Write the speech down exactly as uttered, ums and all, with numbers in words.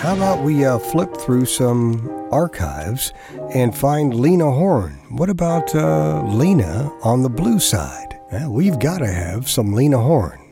how about we uh, flip through some archives and find Lena Horne? What about uh, Lena on the blue side? Well, we've got to have some Lena Horne.